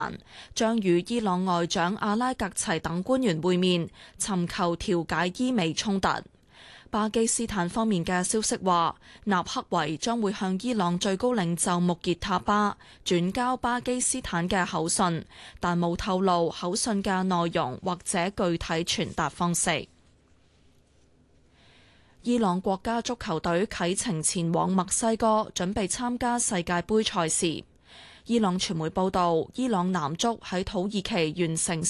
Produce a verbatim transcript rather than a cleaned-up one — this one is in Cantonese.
將與伊朗外長阿拉格齊等官員會面，尋求調解伊美衝突。巴基斯坦方面嘅消息話，納克維將會向伊朗最高領袖穆傑塔巴轉交巴基斯坦嘅口信，但冇透露口信嘅內容或者具體傳達方式。伊朗國家足球隊啟程前往墨西哥，準備參加世界盃賽事。伊朗傳媒報道，伊朗男足喺土耳其完成